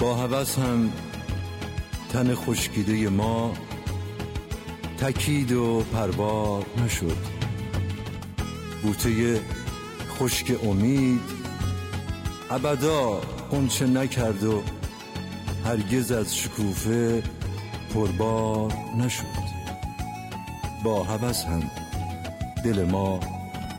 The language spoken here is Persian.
با هوس هم تن خشکیده ما تکید و پروار نشد. بوته خشک امید ابدا غنچه نکرد و هرگز از شکوفه پربار نشد. با هوس هم دل ما